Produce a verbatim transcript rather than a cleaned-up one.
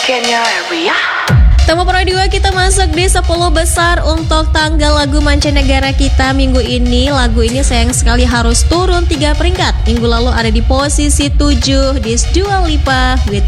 in your area. Tema Pro dua kita masuk di sepuluh besar untuk tanggal lagu mancanegara kita minggu ini. Lagu ini sayang sekali harus turun tiga peringkat. Minggu lalu ada di posisi tujuh, This Dua Lipa with